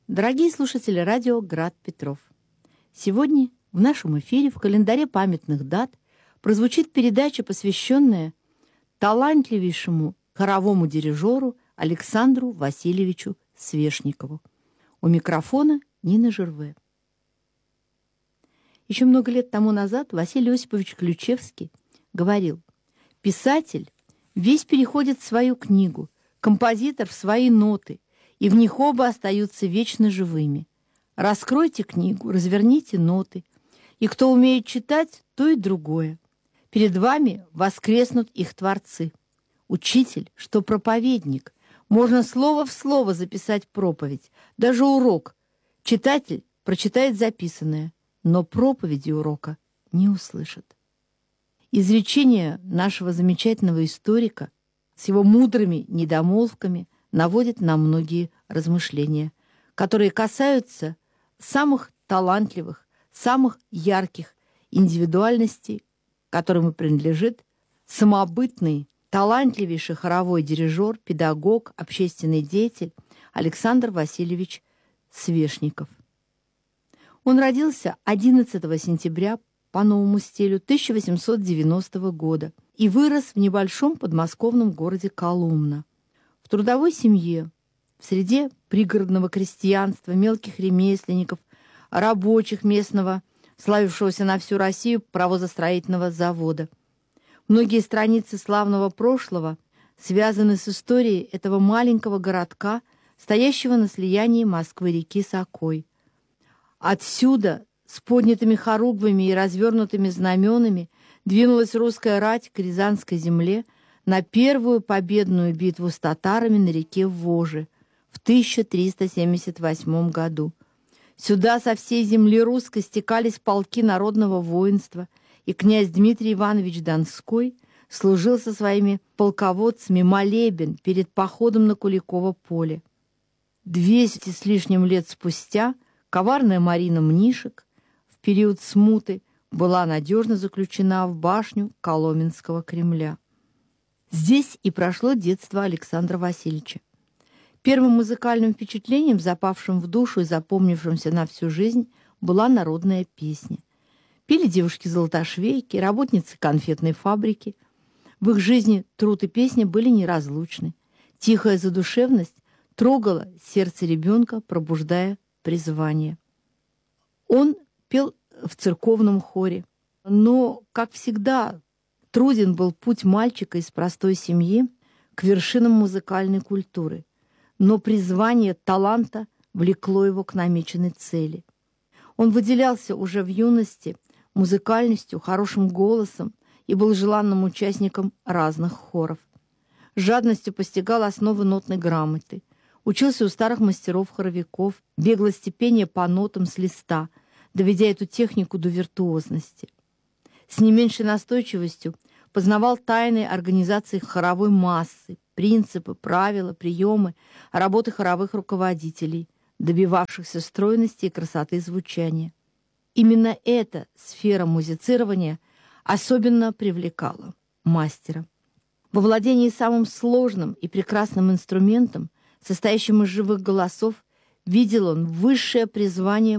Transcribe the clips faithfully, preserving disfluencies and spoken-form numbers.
Дорогие слушатели радио «Град Петров», сегодня в нашем эфире в календаре памятных дат прозвучит передача, посвященная талантливейшему хоровому дирижеру Александру Васильевичу Свешникову. У микрофона Нина Жерве. Еще много лет тому назад Василий Осипович Ключевский говорил: «Писатель весь переходит в свою книгу, композитор в свои ноты, и в них оба остаются вечно живыми. Раскройте книгу, разверните ноты, и кто умеет читать, то и другое. Перед вами воскреснут их творцы. Учитель, что проповедник, можно слово в слово записать проповедь, даже урок. Читатель прочитает записанное, но проповеди урока не услышит». Изречение нашего замечательного историка с его мудрыми недомолвками наводит на многие размышления, которые касаются самых талантливых, самых ярких индивидуальностей, которым и принадлежит самобытный, талантливейший хоровой дирижер, педагог, общественный деятель Александр Васильевич Свешников. Он родился одиннадцатого сентября по новому стилю тысяча восемьсот девяностого года и вырос в небольшом подмосковном городе Коломна. В трудовой семье, в среде пригородного крестьянства, мелких ремесленников, рабочих местного, славившегося на всю Россию паровозостроительного завода. Многие страницы славного прошлого связаны с историей этого маленького городка, стоящего на слиянии Москвы-реки с Окой. Отсюда, с поднятыми хоругвами и развернутыми знаменами, двинулась русская рать к Рязанской земле на первую победную битву с татарами на реке Воже в тысяча триста семьдесят восьмом году. Сюда со всей земли русской стекались полки народного воинства, и князь Дмитрий Иванович Донской служил со своими полководцами молебен перед походом на Куликово поле. Двести с лишним лет спустя коварная Марина Мнишек в период смуты была надежно заключена в башню Коломенского Кремля. Здесь и прошло детство Александра Васильевича. Первым музыкальным впечатлением, запавшим в душу и запомнившимся на всю жизнь, была народная песня. Пели девушки-золотошвейки, работницы конфетной фабрики. В их жизни труд и песня были неразлучны. Тихая задушевность трогала сердце ребенка, пробуждая призвание. Он пел в церковном хоре, но, как всегда, труден был путь мальчика из простой семьи к вершинам музыкальной культуры, но призвание таланта влекло его к намеченной цели. Он выделялся уже в юности музыкальностью, хорошим голосом и был желанным участником разных хоров. Жадностью постигал основы нотной грамоты, учился у старых мастеров-хоровиков, беглости пения по нотам с листа, доведя эту технику до виртуозности. С не меньшей настойчивостью познавал тайны организации хоровой массы, принципы, правила, приемы работы хоровых руководителей, добивавшихся стройности и красоты звучания. Именно эта сфера музицирования особенно привлекала мастера. Во владении самым сложным и прекрасным инструментом, состоящим из живых голосов, видел он высшее призвание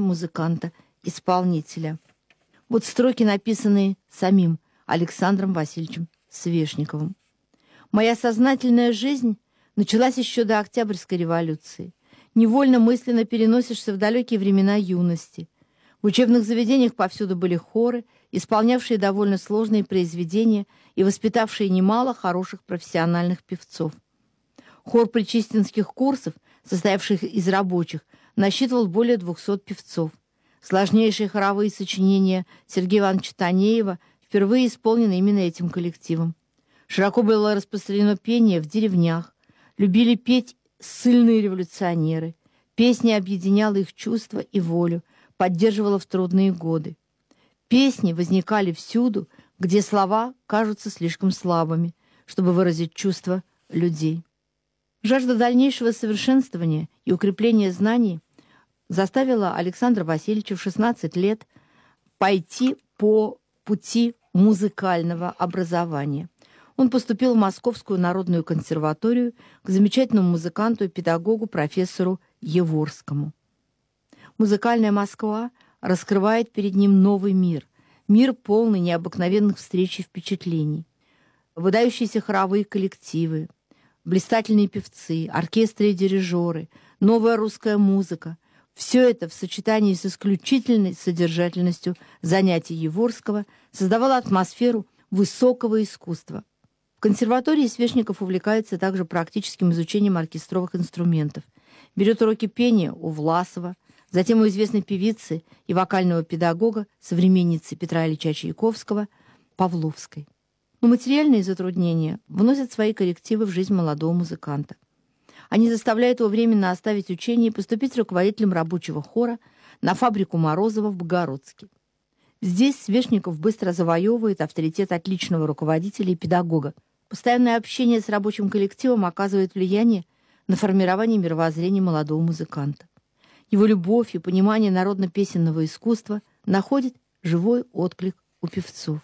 музыканта-исполнителя. Вот строки, написанные самим Александром Васильевичем Свешниковым. «Моя сознательная жизнь началась еще до Октябрьской революции. Невольно мысленно переносишься в далекие времена юности. В учебных заведениях повсюду были хоры, исполнявшие довольно сложные произведения и воспитавшие немало хороших профессиональных певцов. Хор причистинских курсов, состоявших из рабочих, насчитывал более двухсот певцов. Сложнейшие хоровые сочинения Сергея Ивановича Танеева впервые исполнены именно этим коллективом. Широко было распространено пение в деревнях. Любили петь ссыльные революционеры. Песня объединяла их чувства и волю, поддерживала в трудные годы. Песни возникали всюду, где слова кажутся слишком слабыми, чтобы выразить чувства людей. Жажда дальнейшего совершенствования и укрепления знаний заставила Александра Васильевича в шестнадцать лет пойти по пути музыкального образования. Он поступил в Московскую народную консерваторию к замечательному музыканту и педагогу профессору Еворскому. Музыкальная Москва раскрывает перед ним новый мир, мир, полный необыкновенных встреч и впечатлений. Выдающиеся хоровые коллективы, блистательные певцы, оркестры и дирижеры, новая русская музыка — все это в сочетании с исключительной содержательностью занятий Яворского создавало атмосферу высокого искусства. В консерватории Свешников увлекается также практическим изучением оркестровых инструментов. Берет уроки пения у Власова, затем у известной певицы и вокального педагога, современницы Петра Ильича Чайковского, Павловской. Но материальные затруднения вносят свои коррективы в жизнь молодого музыканта. Они заставляют его временно оставить учение и поступить руководителем рабочего хора на фабрику Морозова в Богородске. Здесь Свешников быстро завоевывает авторитет отличного руководителя и педагога. Постоянное общение с рабочим коллективом оказывает влияние на формирование мировоззрения молодого музыканта. Его любовь и понимание народно-песенного искусства находят живой отклик у певцов.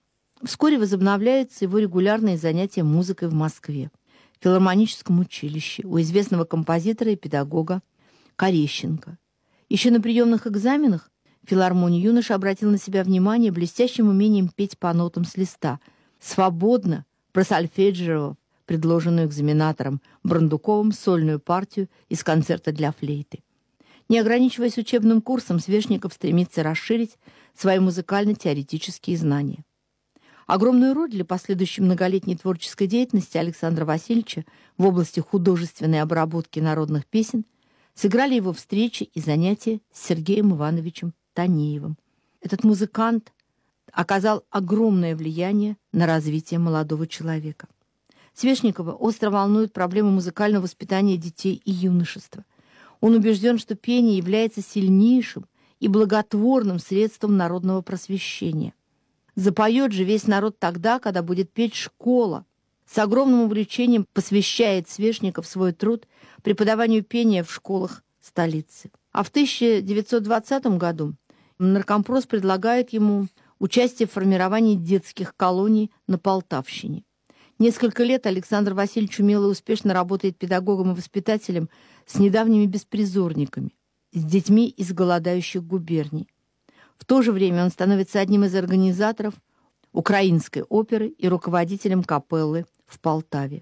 Вскоре возобновляются его регулярные занятия музыкой в Москве, в филармоническом училище, у известного композитора и педагога Корещенко. Еще на приемных экзаменах в филармонии юноша обратил на себя внимание блестящим умением петь по нотам с листа, свободно просольфеджировав предложенную экзаменатором Брандуковым сольную партию из концерта для флейты. Не ограничиваясь учебным курсом, Свешников стремится расширить свои музыкально-теоретические знания. Огромную роль для последующей многолетней творческой деятельности Александра Васильевича в области художественной обработки народных песен сыграли его встречи и занятия с Сергеем Ивановичем Танеевым. Этот музыкант оказал огромное влияние на развитие молодого человека. Свешникова остро волнует проблема музыкального воспитания детей и юношества. Он убежден, что пение является сильнейшим и благотворным средством народного просвещения. Запоет же весь народ тогда, когда будет петь школа. С огромным увлечением посвящает Свешников свой труд преподаванию пения в школах столицы. А в тысяча девятьсот двадцатом году наркомпрос предлагает ему участие в формировании детских колоний на Полтавщине. Несколько лет Александр Васильевич умело и успешно работает педагогом и воспитателем с недавними беспризорниками, с детьми из голодающих губерний. В то же время он становится одним из организаторов украинской оперы и руководителем капеллы в Полтаве.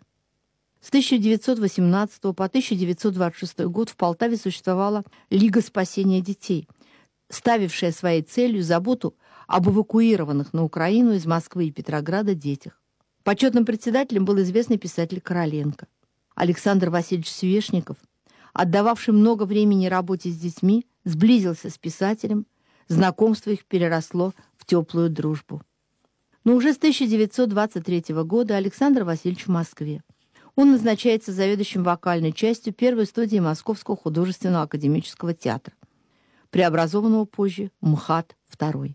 С тысяча девятьсот восемнадцатого по тысяча девятьсот двадцать шестой год в Полтаве существовала Лига спасения детей, ставившая своей целью заботу об эвакуированных на Украину из Москвы и Петрограда детях. Почетным председателем был известный писатель Короленко. Александр Васильевич Свешников, отдававший много времени работе с детьми, сблизился с писателем, знакомство их переросло в теплую дружбу. Но уже с тысяча девятьсот двадцать третьего года Александр Васильевич в Москве. Он назначается заведующим вокальной частью первой студии Московского художественного академического театра, преобразованного позже в МХАТ-два.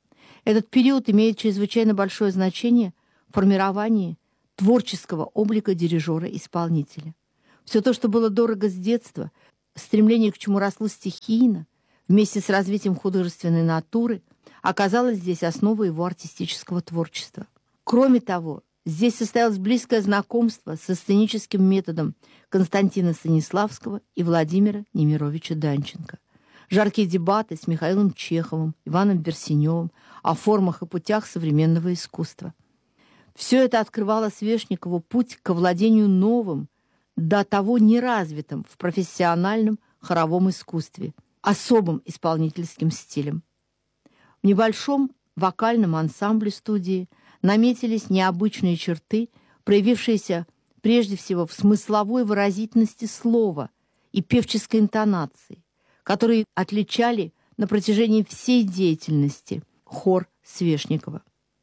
Этот период имеет чрезвычайно большое значение в формировании творческого облика дирижера-исполнителя. Все то, что было дорого с детства, стремление к чему росло стихийно, вместе с развитием художественной натуры, оказалось здесь основой его артистического творчества. Кроме того, здесь состоялось близкое знакомство со сценическим методом Константина Станиславского и Владимира Немировича Данченко. Жаркие дебаты с Михаилом Чеховым, Иваном Берсеневым о формах и путях современного искусства. Все это открывало Свешникову путь к овладению новым, до того неразвитым в профессиональном хоровом искусстве, особым исполнительским стилем. В небольшом вокальном ансамбле студии наметились необычные черты, проявившиеся прежде всего в смысловой выразительности слова и певческой интонации, которые отличали на протяжении всей деятельности хор Свешникова.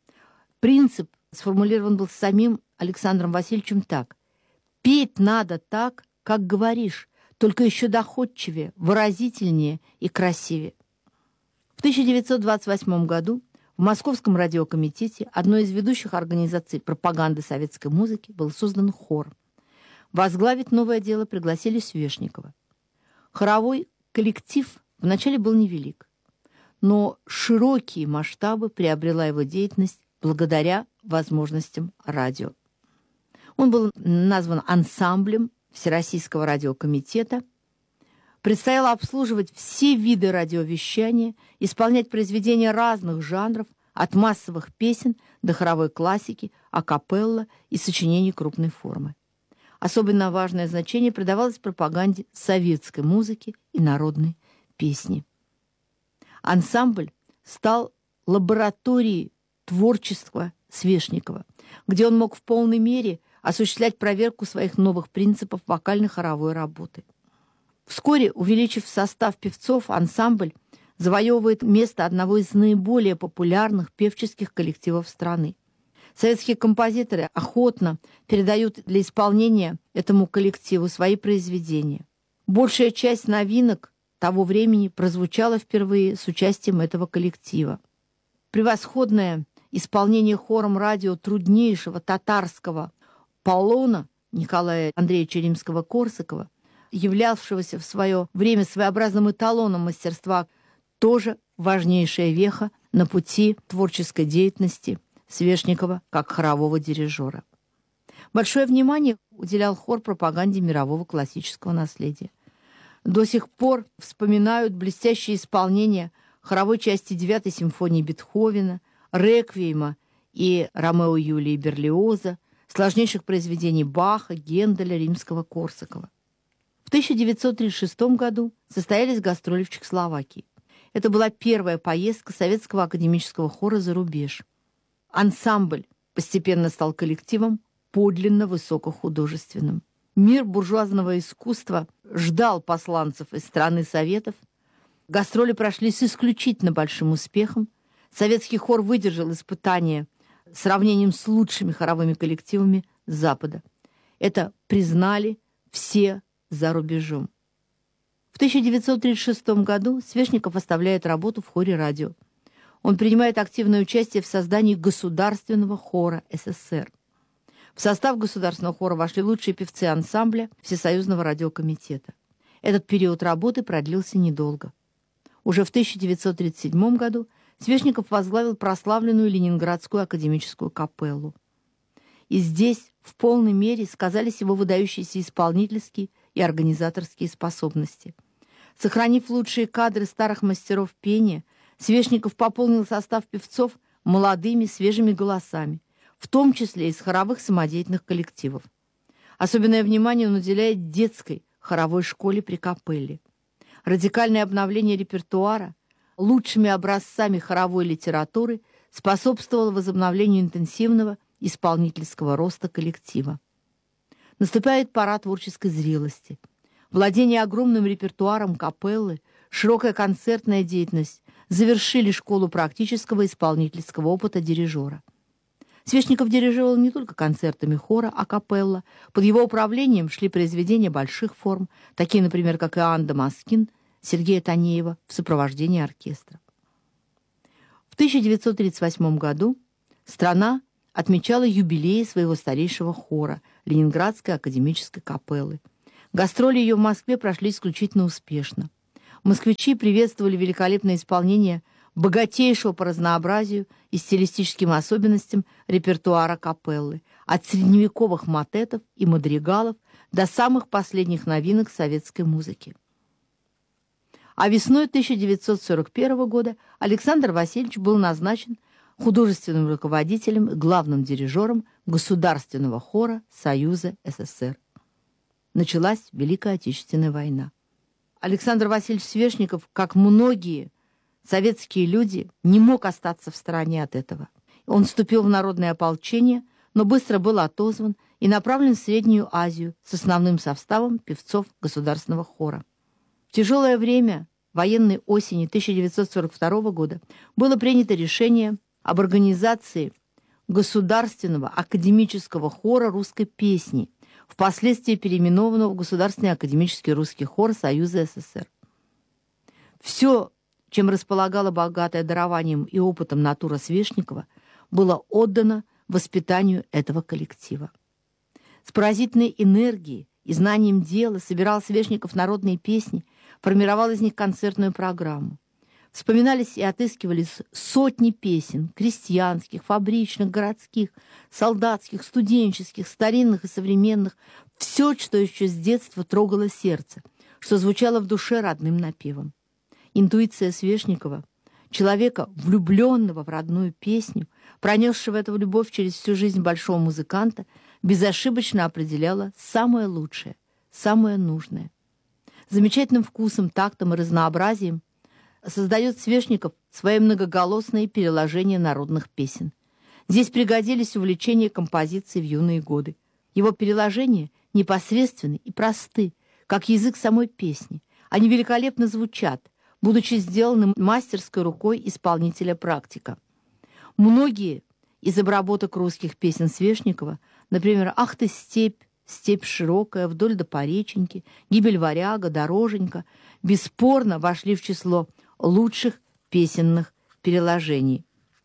Принцип сформулирован был самим Александром Васильевичем так: «Петь надо так, как говоришь, только еще доходчивее, выразительнее и красивее». В тысяча девятьсот двадцать восьмом году в Московском радиокомитете, одной из ведущих организаций пропаганды советской музыки, был создан хор. Возглавить новое дело пригласили Свешникова. Хоровой коллектив вначале был невелик, но широкие масштабы приобрела его деятельность благодаря возможностям радио. Он был назван ансамблем Всероссийского радиокомитета, Предстояло обслуживать все виды радиовещания, исполнять произведения разных жанров, от массовых песен до хоровой классики, акапелла и сочинений крупной формы. Особенно важное значение придавалось пропаганде советской музыки и народной песни. Ансамбль стал лабораторией творчества Свешникова, где он мог в полной мере осуществлять проверку своих новых принципов вокально-хоровой работы. Вскоре, увеличив состав певцов, ансамбль завоевывает место одного из наиболее популярных певческих коллективов страны. Советские композиторы охотно передают для исполнения этому коллективу свои произведения. Большая часть новинок того времени прозвучала впервые с участием этого коллектива. Превосходное исполнение хором радио труднейшего татарского полона Николая Андреевича Римского-Корсакова, являвшегося в свое время своеобразным эталоном мастерства, тоже важнейшая веха на пути творческой деятельности Свешникова как хорового дирижера. Большое внимание уделял хор пропаганде мирового классического наследия. До сих пор вспоминают блестящее исполнение хоровой части девятой симфонии Бетховена, реквиема и Ромео Юлии Берлиоза, сложнейших произведений Баха, Генделя, Римского-Корсакова. В тысяча девятьсот тридцать шестом году состоялись гастроли в Чехословакии. Это была первая поездка советского академического хора за рубеж. Ансамбль постепенно стал коллективом подлинно высокохудожественным. Мир буржуазного искусства ждал посланцев из страны Советов. Гастроли прошли с исключительно большим успехом. Советский хор выдержал испытания сравнением с лучшими хоровыми коллективами Запада. Это признали все за рубежом. В тысяча девятьсот тридцать шестом году Свешников оставляет работу в хоре радио. Он принимает активное участие в создании Государственного хора СССР. В состав Государственного хора вошли лучшие певцы ансамбля Всесоюзного радиокомитета. Этот период работы продлился недолго. Уже в тысяча девятьсот тридцать седьмом году Свешников возглавил прославленную Ленинградскую академическую капеллу. И здесь в полной мере сказались его выдающиеся исполнительские и организаторские способности. Сохранив лучшие кадры старых мастеров пения, Свешников пополнил состав певцов молодыми, свежими голосами, в том числе из хоровых самодеятельных коллективов. Особенное внимание он уделяет детской хоровой школе при капелле. Радикальное обновление репертуара лучшими образцами хоровой литературы способствовало возобновлению интенсивного исполнительского роста коллектива. Наступает пора творческой зрелости. Владение огромным репертуаром капеллы, широкая концертная деятельность завершили школу практического исполнительского опыта дирижера. Свешников дирижировал не только концертами хора а-капелла. Под его управлением шли произведения больших форм, такие, например, как Иоанн Дамаскин Сергея Танеева в сопровождении оркестра. В тысяча девятьсот тридцать восьмом году страна отмечала юбилей своего старейшего хора Ленинградской академической капеллы. Гастроли ее в Москве прошли исключительно успешно. Москвичи приветствовали великолепное исполнение богатейшего по разнообразию и стилистическим особенностям репертуара капеллы, от средневековых мотетов и мадригалов до самых последних новинок советской музыки. А весной тысяча девятьсот сорок первого года Александр Васильевич был назначен художественным руководителем и главным дирижером Государственного хора Союза СССР. Началась Великая Отечественная война. Александр Васильевич Свешников, как многие советские люди, не мог остаться в стороне от этого. Он вступил в народное ополчение, но быстро был отозван и направлен в Среднюю Азию с основным составом певцов Государственного хора. В тяжелое время военной осени тысяча девятьсот сорок второго года было принято решение об организации Государственного академического хора русской песни, впоследствии переименованного в Государственный академический русский хор Союза СССР. Все, чем располагала богатая дарованием и опытом натура Свешникова, было отдано воспитанию этого коллектива. С поразительной энергией и знанием дела собирал Свешников народные песни, формировал из них концертную программу. Вспоминались и отыскивались сотни песен, крестьянских, фабричных, городских, солдатских, студенческих, старинных и современных, все, что еще с детства трогало сердце, что звучало в душе родным напевом. Интуиция Свешникова, человека, влюбленного в родную песню, пронесшего эту любовь через всю жизнь большого музыканта, безошибочно определяла самое лучшее, самое нужное. Замечательным вкусом, тактом и разнообразием создает Свешников свои многоголосные переложения народных песен. Здесь пригодились увлечения композицией в юные годы. Его переложения непосредственны и просты, как язык самой песни. Они великолепно звучат, будучи сделаны мастерской рукой исполнителя-практика. Многие из обработок русских песен Свешникова, например, «Ах ты, степь», «Степь широкая», «Вдоль до пореченьки», «Гибель варяга», «Дороженька», бесспорно вошли в число лучших песенных переложений.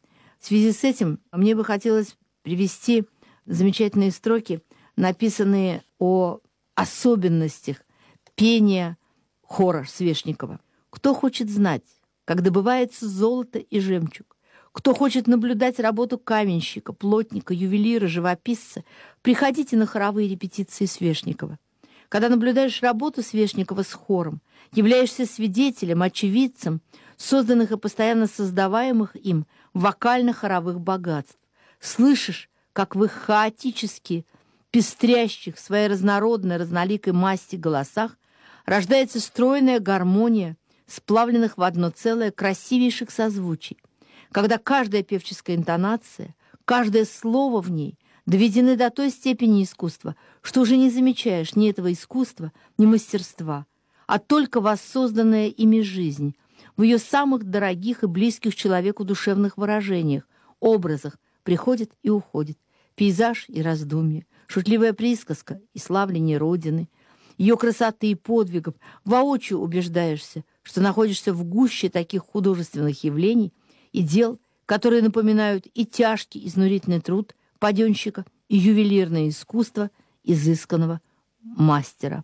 В связи с этим мне бы хотелось привести замечательные строки, написанные о особенностях пения хора Свешникова. «Кто хочет знать, как добывается золото и жемчуг? Кто хочет наблюдать работу каменщика, плотника, ювелира, живописца, приходите на хоровые репетиции Свешникова. Когда наблюдаешь работу Свешникова с хором, являешься свидетелем, очевидцем созданных и постоянно создаваемых им вокально-хоровых богатств. Слышишь, как в их хаотически пестрящих в своей разнородной, разноликой масти голосах рождается стройная гармония сплавленных в одно целое красивейших созвучий, когда каждая певческая интонация, каждое слово в ней доведены до той степени искусства, что уже не замечаешь ни этого искусства, ни мастерства, а только воссозданная ими жизнь в ее самых дорогих и близких человеку душевных выражениях, образах приходит и уходит, пейзаж и раздумье, шутливая присказка и славление Родины, ее красоты и подвигов, воочию убеждаешься, что находишься в гуще таких художественных явлений и дел, которые напоминают и тяжкий изнурительный труд паденщика, и ювелирное искусство изысканного мастера.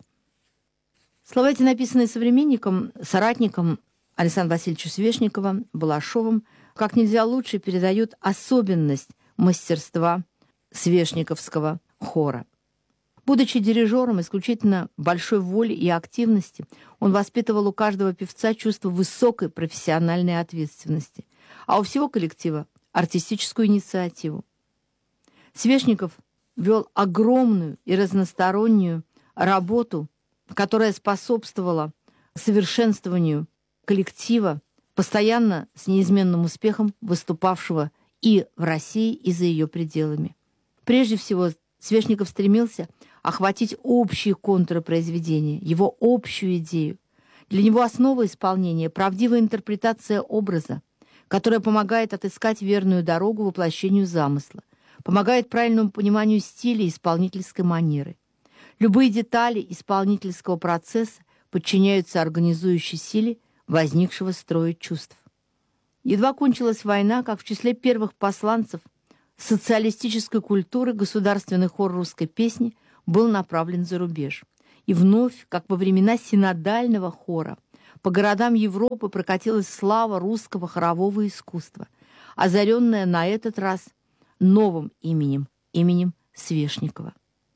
Слова эти, написанные современником, соратником Александра Васильевича Свешникова, Балашовым, как нельзя лучше передают особенность мастерства свешниковского хора. Будучи дирижером исключительно большой воли и активности, он воспитывал у каждого певца чувство высокой профессиональной ответственности, а у всего коллектива – артистическую инициативу. Свешников вел огромную и разностороннюю работу, которая способствовала совершенствованию коллектива, постоянно с неизменным успехом выступавшего и в России, и за ее пределами. Прежде всего, Свешников стремился охватить общие контуры произведения, его общую идею. Для него основа исполнения — правдивая интерпретация образа, которая помогает отыскать верную дорогу воплощению замысла, помогает правильному пониманию стиля и исполнительской манеры. Любые детали исполнительского процесса подчиняются организующей силе возникшего строя чувств. Едва кончилась война, как в числе первых посланцев социалистической культуры государственный хор русской песни был направлен за рубеж. И вновь, как во времена синодального хора, по городам Европы прокатилась слава русского хорового искусства, озаренная на этот раз новым именем, именем Свешникова.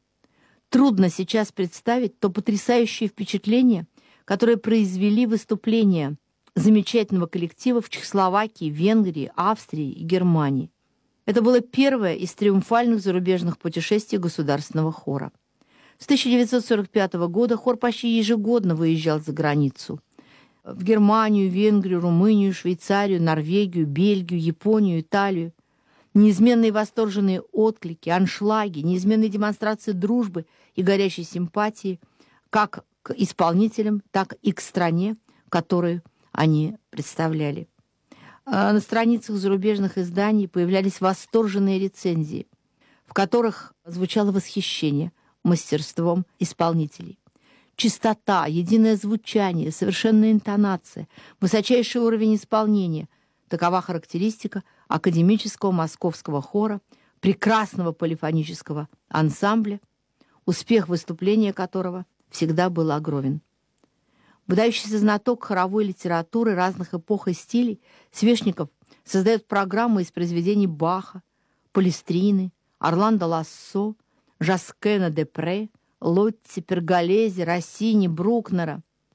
Трудно сейчас представить то потрясающее впечатление, которое произвели выступления замечательного коллектива в Чехословакии, Венгрии, Австрии и Германии. Это было первое из триумфальных зарубежных путешествий государственного хора. С тысяча девятьсот сорок пятого года хор почти ежегодно выезжал за границу. В Германию, Венгрию, Румынию, Швейцарию, Норвегию, Бельгию, Японию, Италию. Неизменные восторженные отклики, аншлаги, неизменные демонстрации дружбы и горячей симпатии как к исполнителям, так и к стране, которую они представляли. На страницах зарубежных изданий появлялись восторженные рецензии, в которых звучало восхищение мастерством исполнителей. Чистота, единое звучание, совершенная интонация, высочайший уровень исполнения — такова характеристика академического московского хора, прекрасного полифонического ансамбля, успех выступления которого всегда был огромен. Выдающийся знаток хоровой литературы разных эпох и стилей, Свешников создает программы из произведений Баха, Палестрины, Орландо Лассо, Жаскена де Пре, Лотти, Перголези, Россини, Брукнера.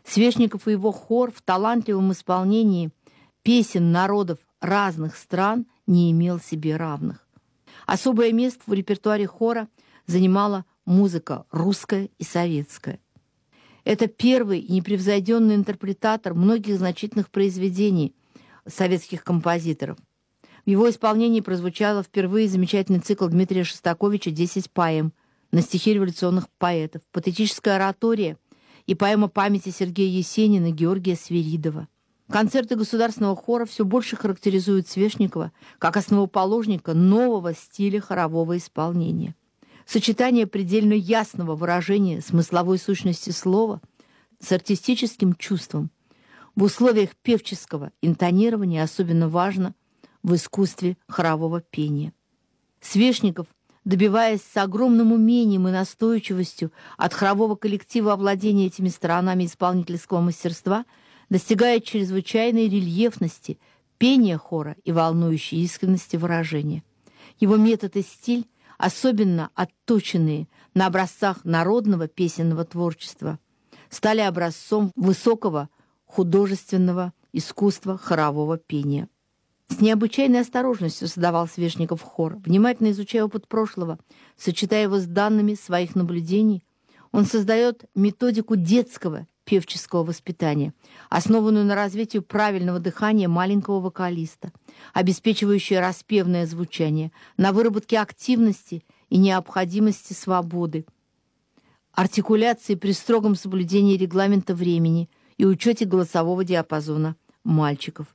Свешников и его хор в талантливом исполнении песен народов разных стран не имел себе равных. Особое место в репертуаре хора занимала музыка русская и советская. Это первый и непревзойденный интерпретатор многих значительных произведений советских композиторов. В его исполнении прозвучал впервые замечательный цикл Дмитрия Шостаковича «Десять поэм» на стихи революционных поэтов, патетическая оратория и поэма памяти Сергея Есенина, Георгия Свиридова. Концерты государственного хора все больше характеризуют Свешникова как основоположника нового стиля хорового исполнения. Сочетание предельно ясного выражения смысловой сущности слова с артистическим чувством в условиях певческого интонирования особенно важно в искусстве хорового пения. Свешников, добиваясь с огромным умением и настойчивостью от хорового коллектива овладения этими сторонами исполнительского мастерства, достигает чрезвычайной рельефности пения хора и волнующей искренности выражения. Его метод и стиль, особенно отточенные на образцах народного песенного творчества, стали образцом высокого художественного искусства хорового пения. С необычайной осторожностью создавал Свешников хор, внимательно изучая опыт прошлого, сочетая его с данными своих наблюдений. Он создает методику детского певческого воспитания, основанную на развитии правильного дыхания маленького вокалиста, обеспечивающую распевное звучание, на выработке активности и необходимости свободы, артикуляции при строгом соблюдении регламента времени и учете голосового диапазона мальчиков.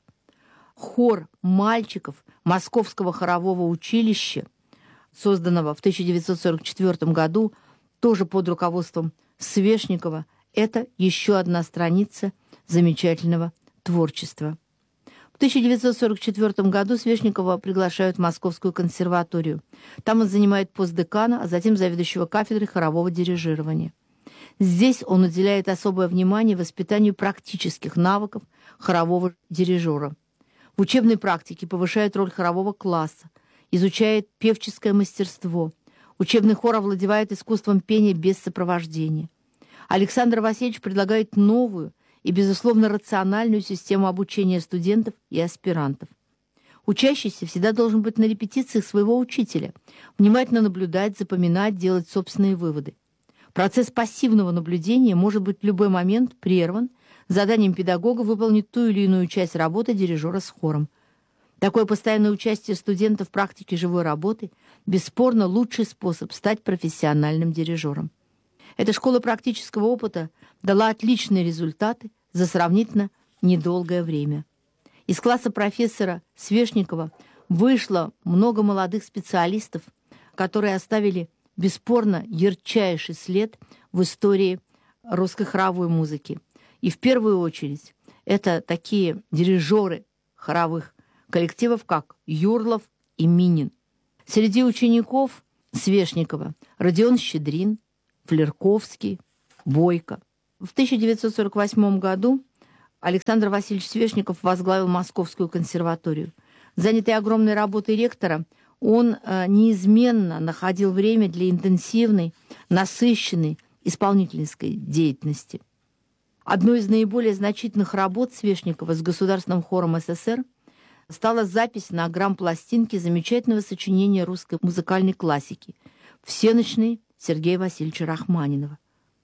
Хор мальчиков Московского хорового училища, созданного в тысяча девятьсот сорок четвёртом году, тоже под руководством Свешникова, это еще одна страница замечательного творчества. В тысяча девятьсот сорок четвёртом году Свешникова приглашают в Московскую консерваторию. Там он занимает пост декана, а затем заведующего кафедрой хорового дирижирования. Здесь он уделяет особое внимание воспитанию практических навыков хорового дирижера. В учебной практике повышает роль хорового класса, изучает певческое мастерство. Учебный хор овладевает искусством пения без сопровождения. Александр Васильевич предлагает новую и, безусловно, рациональную систему обучения студентов и аспирантов. Учащийся всегда должен быть на репетициях своего учителя, внимательно наблюдать, запоминать, делать собственные выводы. Процесс пассивного наблюдения может быть в любой момент прерван заданием педагога выполнить ту или иную часть работы дирижера с хором. Такое постоянное участие студентов в практике живой работы бесспорно лучший способ стать профессиональным дирижером. Эта школа практического опыта дала отличные результаты за сравнительно недолгое время. Из класса профессора Свешникова вышло много молодых специалистов, которые оставили бесспорно ярчайший след в истории русской хоровой музыки. И в первую очередь это такие дирижеры хоровых коллективов, как Юрлов и Минин. Среди учеников Свешникова Родион Щедрин, Флерковский, Бойко. В тысяча девятьсот сорок восьмом году Александр Васильевич Свешников возглавил Московскую консерваторию. Занятый огромной работой ректора, он неизменно находил время для интенсивной, насыщенной исполнительской деятельности. Одной из наиболее значительных работ Свешникова с Государственным хором СССР стала запись на грампластинке замечательного сочинения русской музыкальной классики «Всеночный» Сергея Васильевича Рахманинова.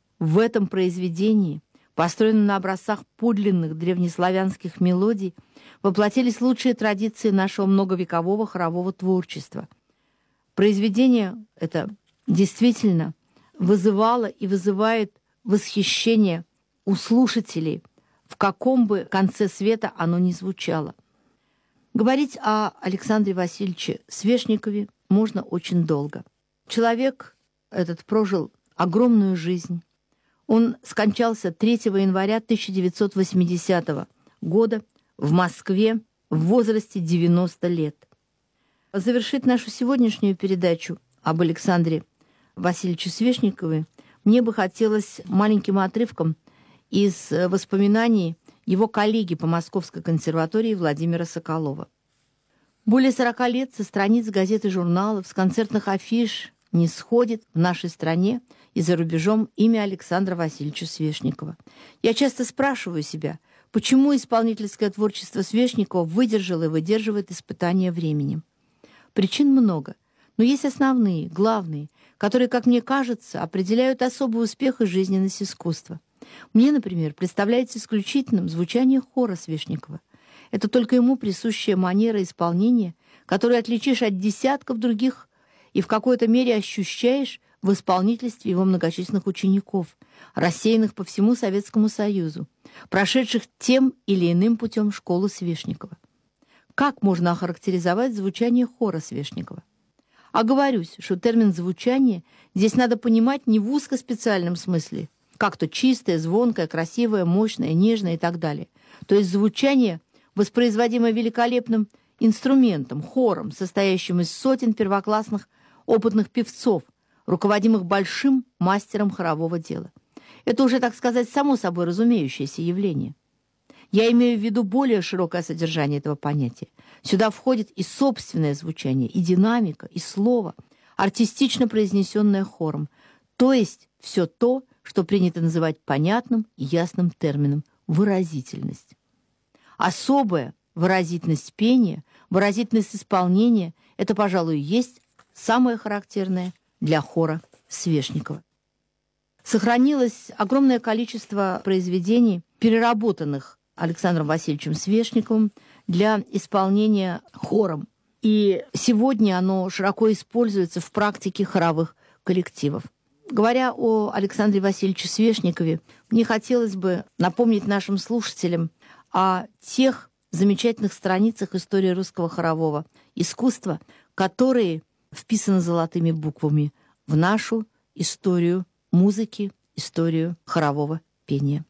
В этом произведении, построенном на образцах подлинных древнеславянских мелодий, воплотились лучшие традиции нашего многовекового хорового творчества. Произведение это действительно вызывало и вызывает восхищение у слушателей, в каком бы конце света оно ни звучало. Говорить о Александре Васильевиче Свешникове можно очень долго. Человек этот прожил огромную жизнь. Он скончался третьего января тысяча девятьсот восьмидесятого года в Москве в возрасте девяноста лет. Завершить нашу сегодняшнюю передачу об Александре Васильевиче Свешникове мне бы хотелось маленьким отрывком из воспоминаний его коллеги по Московской консерватории Владимира Соколова. Более сорока лет со страниц газет и журналов, с концертных афиш не сходит в нашей стране и за рубежом имя Александра Васильевича Свешникова. Я часто спрашиваю себя, почему исполнительское творчество Свешникова выдержало и выдерживает испытания временем. Причин много, но есть основные, главные, которые, как мне кажется, определяют особый успех и жизненность искусства. Мне, например, представляется исключительным звучание хора Свешникова. Это только ему присущая манера исполнения, которую отличишь от десятков других и в какой-то мере ощущаешь в исполнительстве его многочисленных учеников, рассеянных по всему Советскому Союзу, прошедших тем или иным путем школу Свешникова. Как можно охарактеризовать звучание хора Свешникова? Оговорюсь, что термин «звучание» здесь надо понимать не в узкоспециальном смысле, как то чистое, звонкое, красивое, мощное, нежное и так далее. То есть звучание, воспроизводимое великолепным инструментом, хором, состоящим из сотен первоклассных опытных певцов, руководимых большим мастером хорового дела. Это уже, так сказать, само собой разумеющееся явление. Я имею в виду более широкое содержание этого понятия. Сюда входит и собственное звучание, и динамика, и слово, артистично произнесенное хором, то есть все то, что принято называть понятным и ясным термином «выразительность». Особая выразительность пения, выразительность исполнения — это, пожалуй, есть самое характерное для хора Свешникова. Сохранилось огромное количество произведений, переработанных Александром Васильевичем Свешниковым для исполнения хором. И сегодня оно широко используется в практике хоровых коллективов. Говоря о Александре Васильевиче Свешникове, мне хотелось бы напомнить нашим слушателям о тех замечательных страницах истории русского хорового искусства, которые вписаны золотыми буквами в нашу историю музыки, историю хорового пения.